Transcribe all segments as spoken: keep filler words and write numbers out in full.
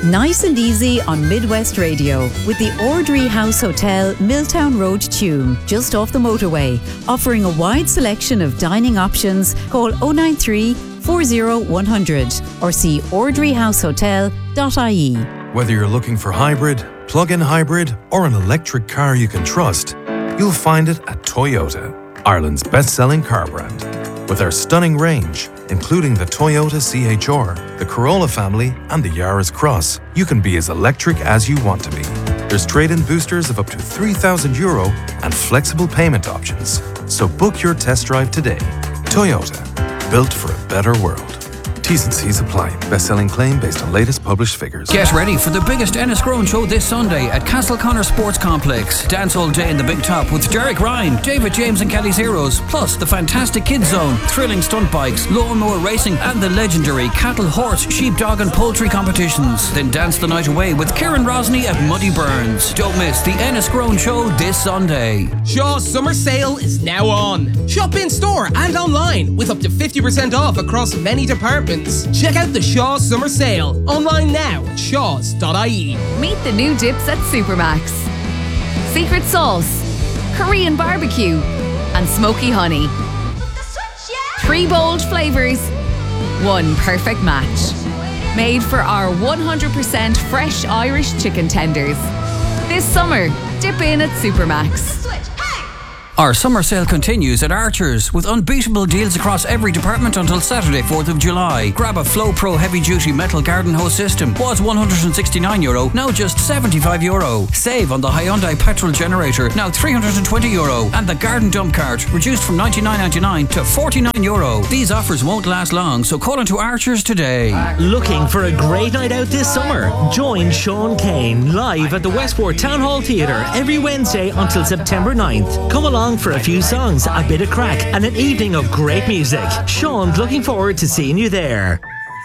Nice and easy on Midwest Radio with the Ordry House Hotel, Milltown Road, Tuam, just off the motorway. Offering a wide selection of dining options. Call oh nine three, four oh one hundred or see ordry house hotel dot I E. Whether you're looking for hybrid, plug-in hybrid or an electric car you can trust, you'll find it at Toyota, Ireland's best-selling car brand. With our stunning range, including the Toyota C H R, the Corolla family and the Yaris Cross, you can be as electric as you want to be. There's trade-in boosters of up to three thousand euro and flexible payment options. So book your test drive today. Toyota, built for a better world. T's and C's apply. Best-selling claim based on latest published figures. Get ready for the biggest Enniscrone show this Sunday at Castleconnor Sports Complex. Dance all day in the Big Top with Derek Ryan, David James and Kelly's Heroes, plus the fantastic Kids Zone, thrilling stunt bikes, lawnmower racing and the legendary cattle, horse, sheep, dog and poultry competitions. Then dance the night away with Kieran Rosny at Muddy Burns. Don't miss the Enniscrone show this Sunday. Shaw's summer sale is now on. Shop in store and online with up to fifty percent off across many departments. Check out the Shaw Summer Sale online now at shaws dot I E. Meet the new dips at Supermax. Secret sauce, Korean barbecue and smoky honey. Three bold flavours, one perfect match. Made for our one hundred percent fresh Irish chicken tenders. This summer, dip in at Supermax. Our summer sale continues at Archer's with unbeatable deals across every department until Saturday, fourth of July. Grab a Flow Pro heavy duty metal garden hose system. Was one hundred sixty-nine euro, now just seventy-five euro. Save on the Hyundai petrol generator, now three hundred twenty euro. And the garden dump cart, reduced from ninety-nine ninety-nine to forty-nine euro. These offers won't last long, so call into Archer's today. Looking for a great night out this summer? Join Sean Kane live at the Westport Town Hall Theatre every Wednesday until September ninth. Come along for a few songs, a bit of crack and an evening of great music. Sean's looking forward to seeing you there.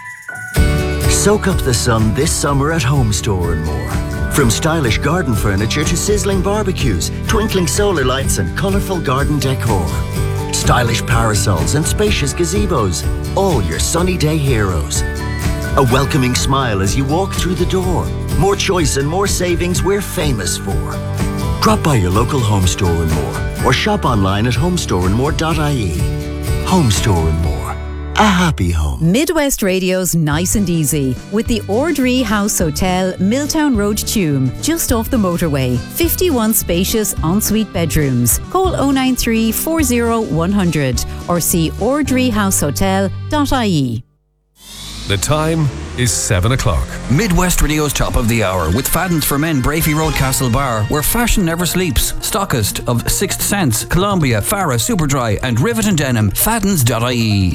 Soak up the sun this summer at Home Store and more. From stylish garden furniture to sizzling barbecues, twinkling solar lights and colourful garden decor. Stylish parasols and spacious gazebos, all your sunny day heroes. A welcoming smile as you walk through the door. More choice and more savings we're famous for. Drop by your local Home Store and More or shop online at home store and more dot I E. Home Store and More. A happy home. Midwest Radio's Nice and Easy with the Ordry House Hotel, Milltown Road, Tuam, just off the motorway. fifty-one spacious ensuite bedrooms. Call oh nine three, four oh one hundred or see ordry house hotel dot I E. The time is seven o'clock. Midwest Radio's top of the hour with Fadden's for Men, Brafey Road, Castle Bar, where fashion never sleeps. Stockist of Sixth Sense, Columbia, Farah, Superdry and Rivet and Denim. Faddens dot I E.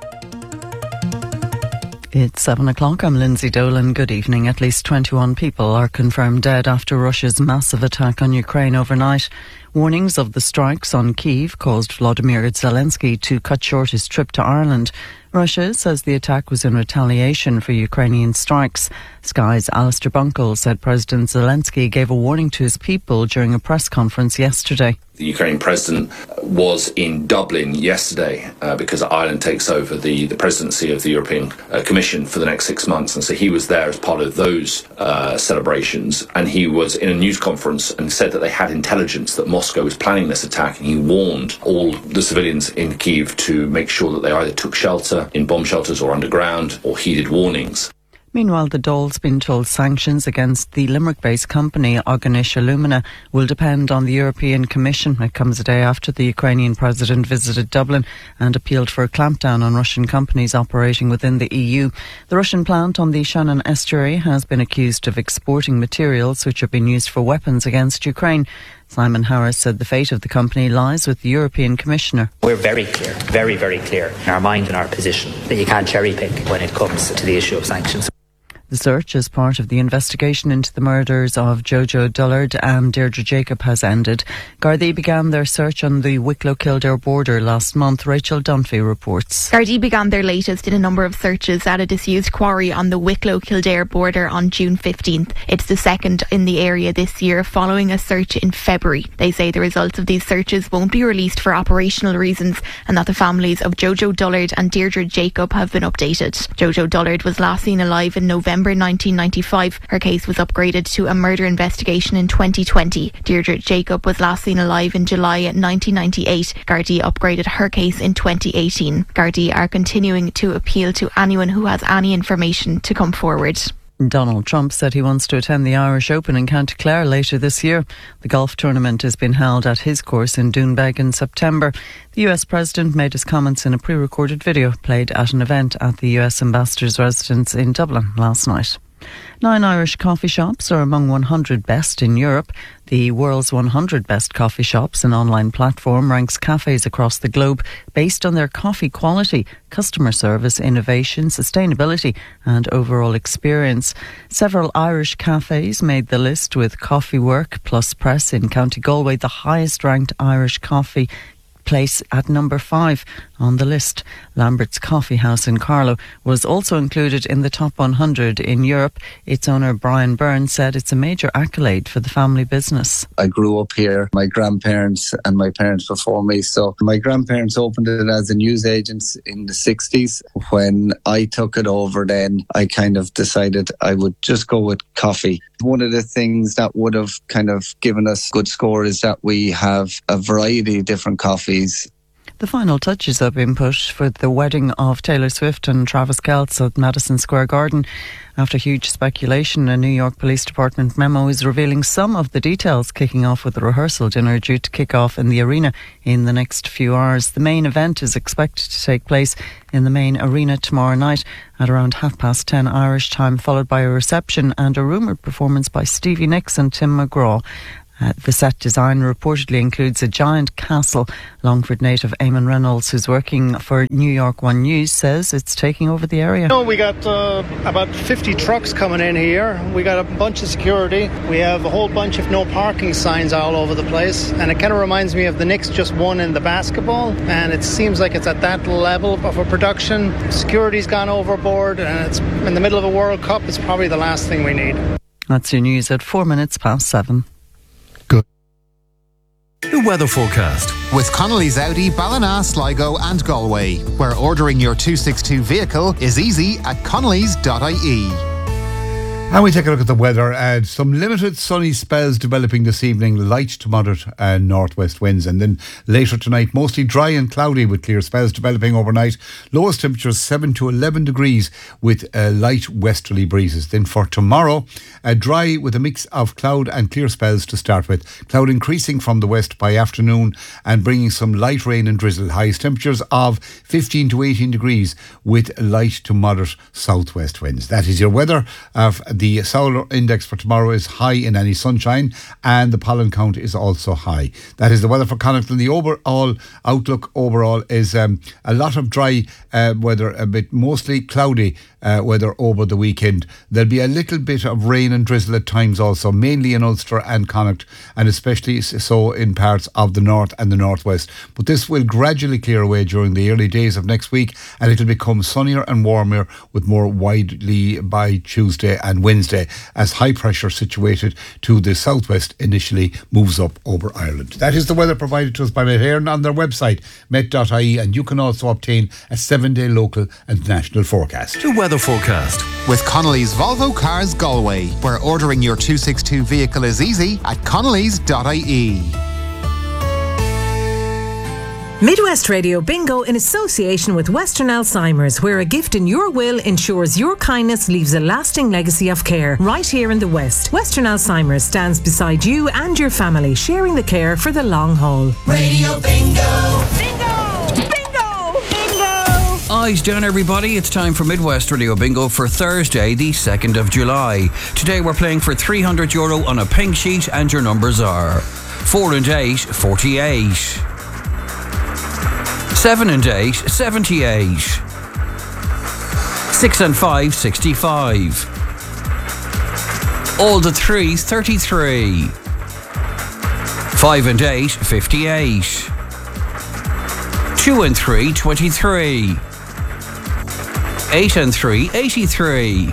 It's seven o'clock. I'm Lindsay Dolan. Good evening. At least twenty-one people are confirmed dead after Russia's massive attack on Ukraine overnight. Warnings of the strikes on Kyiv caused Volodymyr Zelensky to cut short his trip to Ireland. Russia says the attack was in retaliation for Ukrainian strikes. Sky's Alistair Bunkle said President Zelensky gave a warning to his people during a press conference yesterday. The Ukrainian president was in Dublin yesterday uh, because Ireland takes over the, the presidency of the European uh, Commission for the next six months. And so he was there as part of those uh, celebrations. And he was in a news conference and said that they had intelligence that Moscow was planning this attack. And he warned all the civilians in Kyiv to make sure that they either took shelter in bomb shelters or underground or heeded warnings. Meanwhile, the Dáil's been told sanctions against the Limerick-based company Aughanish Alumina will depend on the European Commission. It comes a day after the Ukrainian president visited Dublin and appealed for a clampdown on Russian companies operating within the E U. The Russian plant on the Shannon estuary has been accused of exporting materials which have been used for weapons against Ukraine. Simon Harris said the fate of the company lies with the European Commissioner. We're very clear, very, very clear in our mind and our position that you can't cherry pick when it comes to the issue of sanctions. The search as part of the investigation into the murders of Jojo Dullard and Deirdre Jacob has ended. Gardaí began their search on the Wicklow-Kildare border last month. Rachel Dunphy reports. Gardaí began their latest in a number of searches at a disused quarry on the Wicklow-Kildare border on June fifteenth. It's the second in the area this year following a search in February. They say the results of these searches won't be released for operational reasons and that the families of Jojo Dullard and Deirdre Jacob have been updated. Jojo Dullard was last seen alive in November November nineteen ninety-five. Her case was upgraded to a murder investigation in twenty twenty. Deirdre Jacob was last seen alive in July nineteen ninety-eight. Gardaí upgraded her case in twenty eighteen. Gardaí are continuing to appeal to anyone who has any information to come forward. Donald Trump said he wants to attend the Irish Open in County Clare later this year. The golf tournament has been held at his course in Doonbeg in September. The U S President made his comments in a pre-recorded video played at an event at the U S Ambassador's residence in Dublin last night. Nine Irish coffee shops are among one hundred best in Europe. The world's one hundred best coffee shops, an online platform, ranks cafes across the globe based on their coffee quality, customer service, innovation, sustainability and overall experience. Several Irish cafes made the list, with Coffee Work plus Press in County Galway the highest ranked Irish coffee place at number five on the list. Lambert's Coffee House in Carlow was also included in the top one hundred in Europe. Its owner Brian Byrne said it's a major accolade for the family business. I grew up here, my grandparents and my parents before me. So my grandparents opened it as a newsagent in the sixties. When I took it over then, I kind of decided I would just go with coffee. One of the things that would have kind of given us good score is that we have a variety of different coffees. The final touches have been put for the wedding of Taylor Swift and Travis Kelce at Madison Square Garden. After huge speculation, a New York Police Department memo is revealing some of the details, kicking off with a rehearsal dinner due to kick off in the arena in the next few hours. The main event is expected to take place in the main arena tomorrow night at around half past ten Irish time, followed by a reception and a rumoured performance by Stevie Nicks and Tim McGraw. Uh, the set design reportedly includes a giant castle. Longford native Eamon Reynolds, who's working for New York One News, says it's taking over the area. No, we got uh, about fifty trucks coming in here. We got a bunch of security. We have a whole bunch of no parking signs all over the place. And it kind of reminds me of the Knicks just won in the basketball. And it seems like it's at that level of a production. Security's gone overboard and it's in the middle of a World Cup. It's probably the last thing we need. That's your news at four minutes past seven. The weather forecast with Connolly's Audi, Ballina, Sligo and Galway, where ordering your two sixty-two vehicle is easy at connellys dot I E. And we take a look at the weather. Uh, some limited sunny spells developing this evening, light to moderate uh, northwest winds. And then later tonight, mostly dry and cloudy with clear spells developing overnight. Lowest temperatures seven to eleven degrees with uh, light westerly breezes. Then for tomorrow, uh, dry with a mix of cloud and clear spells to start with. Cloud increasing from the west by afternoon and bringing some light rain and drizzle. Highest temperatures of fifteen to eighteen degrees with light to moderate southwest winds. That is your weather. Of the solar index for tomorrow is high in any sunshine, and the pollen count is also high. That is the weather for Connacht. The overall outlook overall is um, a lot of dry uh, weather, a bit mostly cloudy uh, weather over the weekend. There'll be a little bit of rain and drizzle at times also, mainly in Ulster and Connacht, and especially so in parts of the north and the northwest. But this will gradually clear away during the early days of next week, and it'll become sunnier and warmer with more widely by Tuesday and Wednesday. Wednesday as high pressure situated to the southwest initially moves up over Ireland. That is the weather provided to us by Met Éireann on their website met dot I E, and you can also obtain a seven day local and national forecast. The weather forecast with Connolly's Volvo Cars Galway, where ordering your two sixty-two vehicle is easy at connellys dot I E. Midwest Radio Bingo in association with Western Alzheimer's, where a gift in your will ensures your kindness leaves a lasting legacy of care right here in the West. Western Alzheimer's stands beside you and your family, sharing the care for the long haul. Radio Bingo! Bingo! Bingo! Bingo! Eyes down, everybody. It's time for Midwest Radio Bingo for Thursday, the second of July. Today we're playing for three hundred euro on a pink sheet, and your numbers are four and eight, forty-eight. Seven and eight, seventy-eight. Six and five, sixty-five. All the threes, thirty-three. Five and eight, fifty-eight. Two and three, twenty-three. Eight and three, eighty-three.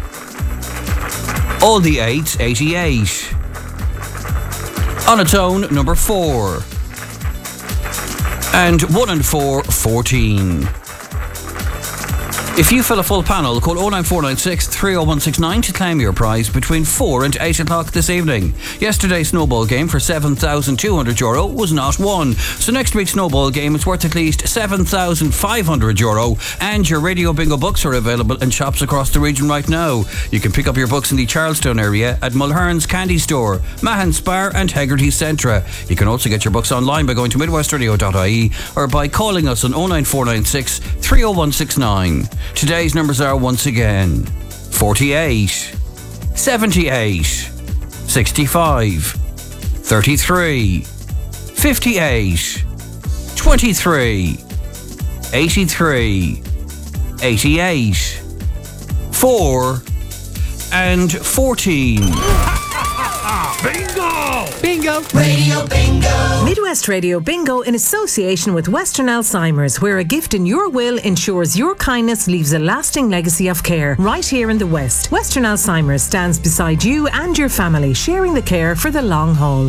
All the eights, eighty-eight. On its own, number four. And one and four, fourteen. If you fill a full panel, call oh nine four nine six, three oh one six nine to claim your prize between four and eight o'clock this evening. Yesterday's snowball game for seven thousand two hundred euro was not won. So next week's snowball game is worth at least seven thousand five hundred euro, and your Radio Bingo books are available in shops across the region right now. You can pick up your books in the Charlestown area at Mulherns Candy Store, Mahon Spar and Hegarty Centra. You can also get your books online by going to midwest radio dot I E or by calling us on oh nine four nine six, three oh one six nine. Today's numbers are once again forty-eight, seventy-eight, sixty-five, thirty-three, fifty-eight, twenty-three, eighty-three, eighty-eight, four and fourteen. Bingo! Bingo! Radio Bingo! Midwest Radio Bingo in association with Western Alzheimer's, where a gift in your will ensures your kindness leaves a lasting legacy of care. Right here in the West, Western Alzheimer's stands beside you and your family, sharing the care for the long haul.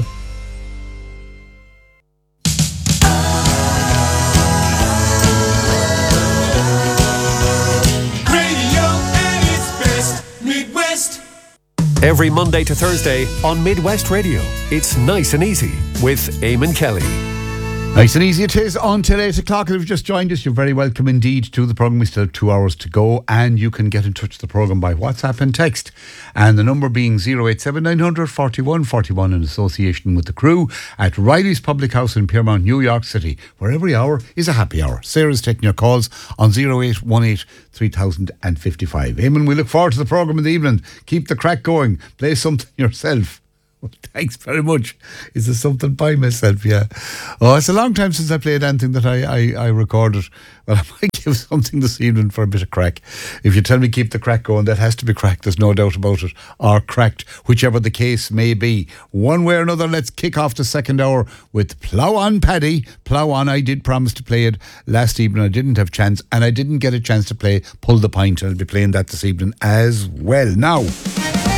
Every Monday to Thursday on Midwest Radio, it's Nice and Easy with Eamon Kelly. Nice and easy it is until eight o'clock. If you've just joined us, you're very welcome indeed to the programme. We still have two hours to go, and you can get in touch with the programme by WhatsApp and text. And the number being oh eight seven nine hundred forty-one forty-one in association with the crew at Riley's Public House in Piermont, New York City, where every hour is a happy hour. Sarah's taking your calls on oh eight one eight three thousand fifty-five. Eamon, we look forward to the programme in the evening. Keep the crack going. Play something yourself. Thanks very much. Is there something by myself? Yeah. Oh, it's a long time since I played anything that I, I, I recorded. Well, I might give something this evening for a bit of crack. If you tell me keep the crack going, that has to be cracked. There's no doubt about it. Or cracked, whichever the case may be. One way or another, let's kick off the second hour with Plough On Paddy. Plough On, I did promise to play it last evening. I didn't have chance, and I didn't get a chance to play Pull the Pint. I'll be playing that this evening as well. Now...